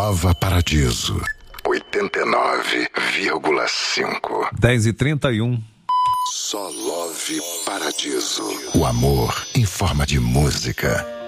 Nova Paradiso 89,5. 10h31. Só Love Paradiso. O amor em forma de música.